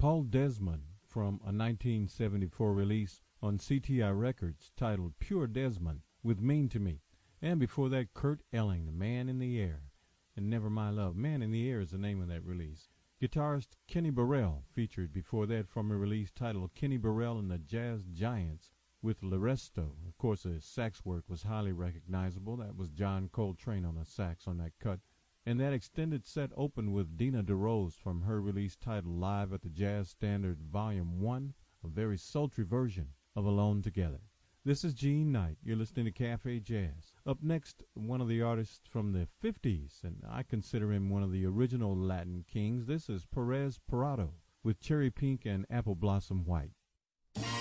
Paul Desmond from a 1974 release on CTI Records titled Pure Desmond with Mean to Me. And before that, Kurt Elling, Man in the Air, and Never My Love. Man in the Air is the name of that release. Guitarist Kenny Burrell featured before that from a release titled Kenny Burrell and the Jazz Giants with L'Aresto. Of course, the sax work was highly recognizable. That was John Coltrane on the sax on that cut. And that extended set opened with Dina DeRose from her release titled Live at the Jazz Standard Volume 1, a very sultry version of Alone Together. This is Gene Knight. You're listening to Cafe Jazz. Up next, one of the artists from the 50s, and I consider him one of the original Latin kings. This is Perez Prado with Cherry Pink and Apple Blossom White.